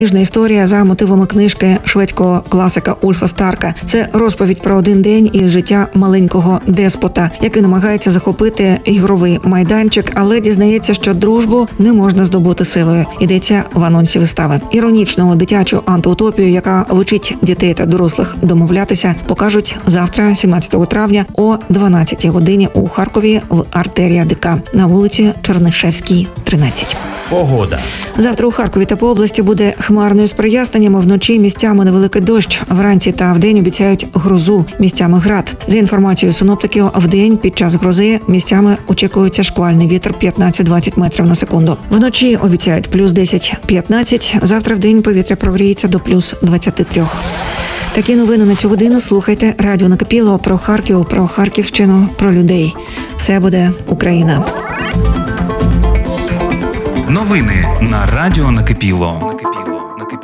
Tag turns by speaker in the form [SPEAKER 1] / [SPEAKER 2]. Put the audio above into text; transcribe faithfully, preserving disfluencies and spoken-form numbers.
[SPEAKER 1] Ніжна історія за мотивами книжки шведського класика Ульфа Старка. Це розповідь про один день із життя маленького деспота, який намагається захопити ігровий майданчик, але дізнається, що дружбу не можна здобути силою. Йдеться в анонсі вистави. Іронічну дитячу антиутопію, яка вчить дітей та дорослих домовлятися, покажуть завтра, сімнадцятого травня, о дванадцятій годині у Харкові в Артерія ДК на вулиці Чернишевській, тринадцять.
[SPEAKER 2] Погода.
[SPEAKER 1] Завтра у Харкові та по області буде хмарною з проясненнями. Вночі місцями невеликий дощ. Вранці та вдень обіцяють грозу, місцями град. За інформацією синоптиків, вдень під час грози місцями очікується шквальний вітер п'ятнадцять-двадцять метрів на секунду. Вночі обіцяють плюс десять-п'ятнадцять. Завтра вдень повітря прогріється до плюс двадцять три. Такі новини на цю годину. Слухайте Радіо Накипіло про Харків, про Харківщину, про людей. Все буде Україна.
[SPEAKER 2] Новини на Радіо Накипіло.